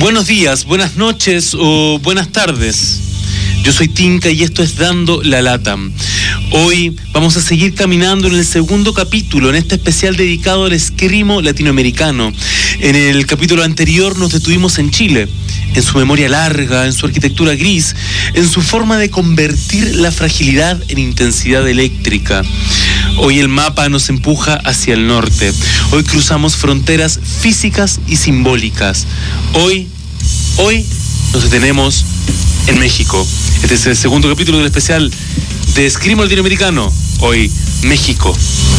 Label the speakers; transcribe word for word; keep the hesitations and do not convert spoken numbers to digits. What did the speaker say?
Speaker 1: Buenos días, buenas noches o buenas tardes. Yo soy Tinka y esto es Dando la Lata. Hoy vamos a seguir caminando en el segundo capítulo, en este especial dedicado al esgrimo latinoamericano. En el capítulo anterior nos detuvimos en Chile, en su memoria larga, en su arquitectura gris, en su forma de convertir la fragilidad en intensidad eléctrica. Hoy el mapa nos empuja hacia el norte. Hoy cruzamos fronteras físicas y simbólicas. Hoy, hoy nos detenemos en México. Este es el segundo capítulo del especial de esgrimo latinoamericano. Hoy, México.